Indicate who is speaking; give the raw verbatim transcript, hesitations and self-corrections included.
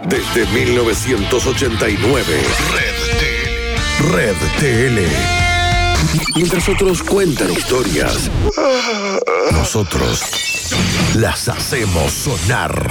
Speaker 1: desde mil novecientos ochenta y nueve. Red T L. Red T L. Mientras otros cuentan historias, nosotros las hacemos sonar.